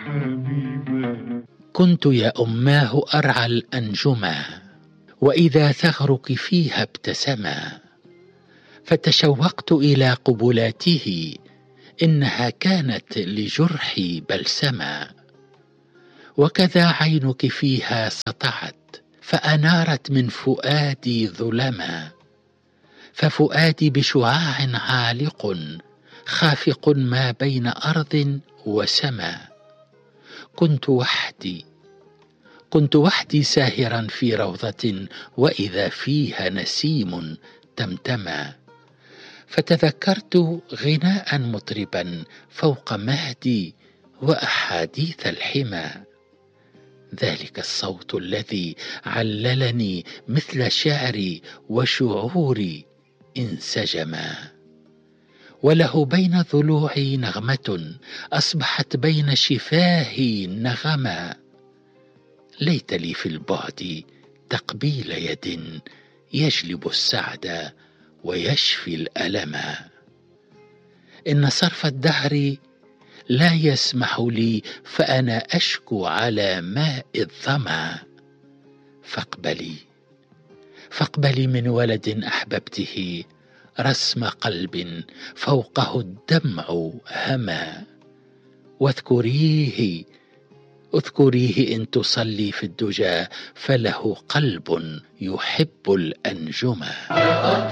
حبيبة. كنت يا أماه أرعى الأنجما، وإذا ثغرك فيها ابتسما، فتشوقت إلى قبلاته، إنها كانت لجرحي بلسما. وكذا عينك فيها سطعت، فأنارت من فؤادي ظلما، ففؤادي بشعاع عالق خافق ما بين أرض وسما. كنت وحدي ساهرا في روضة، وإذا فيها نسيم تمتما، فتذكرت غناء مطربا فوق مهدي وأحاديث الحمى، ذلك الصوت الذي عللني مثل شعري وشعوري انسجما، وله بين ضلوعي نغمة أصبحت بين شفاهي نغما. ليت لي في البعد تقبيل يد يجلب السعد ويشفي الألم، إن صرف الدهر لا يسمح لي، فأنا أشكو على ماء الظما. فاقبلي من ولد أحببته رسم قلب فوقه الدمع هما، واذكريه إن تصلي في الدجى، فله قلب يحب الأنجما.